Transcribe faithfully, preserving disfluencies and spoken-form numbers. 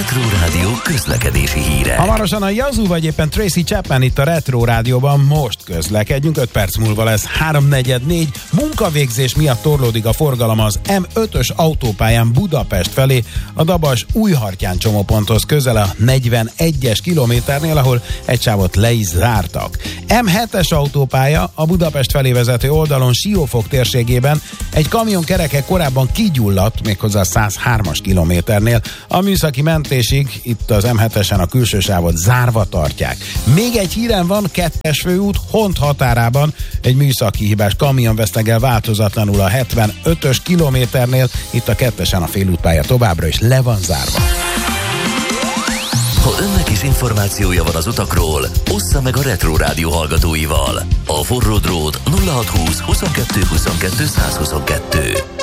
Retro Rádió közlekedési hírek. Hamarosan a Yazoo vagy éppen Tracy Chapman itt a Retro Rádióban, most közlekedjünk, öt perc múlva lesz három negyvennégy. Munkavégzés miatt torlódik a forgalom az em ötös autópályán Budapest felé, a Dabas Újhartyán csomóponthoz közel a negyvenegyes kilométernél, ahol egy sávot le is zártak. em hetes autópálya a Budapest felé vezető oldalon Siófok térségében, egy kamion kereke korábban kigyulladt, méghozzá a száz hármas kilométernél. A műszaki mentésig itt az em hetesen a külső sávot zárva tartják. Még egy hírem van, kettes főút Hont határában egy műszaki hibás kamion vesztegel változatlanul a hetvenötös kilométernél, itt a kettesen a félútpálya továbbra is le van zárva. Ha önnek is információja van az utakról, ossza meg a Retro Rádió hallgatóival. A forró drót nulla hatszázhúsz huszonkettő huszonkettő százhuszonkettő.